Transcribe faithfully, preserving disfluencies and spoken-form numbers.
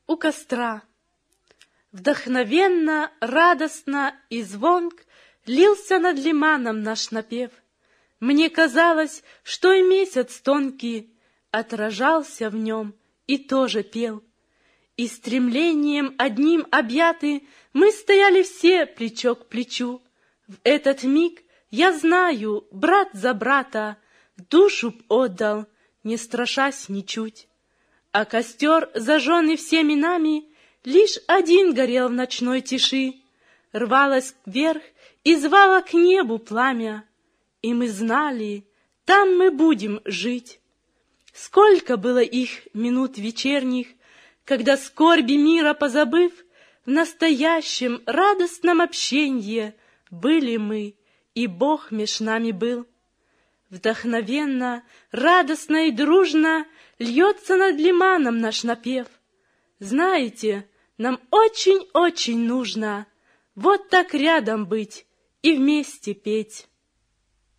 у костра. Вдохновенно, радостно и звонк лился над лиманом наш напев. Мне казалось, что и месяц тонкий отражался в нем и тоже пел. И стремлением одним объяты мы стояли все плечо к плечу. В этот миг, я знаю, брат за брата душу б отдал, не страшась ничуть. А костер, зажженный всеми нами, лишь один горел в ночной тиши. Рвалось вверх и звало к небу пламя, и мы знали, там мы будем жить. Сколько было их минут вечерних, когда, скорби мира позабыв, в настоящем радостном общенье были мы, и Бог меж нами был. Вдохновенно, радостно и дружно льется над лиманом наш напев. Знаете, нам очень-очень нужно вот так рядом быть и вместе петь.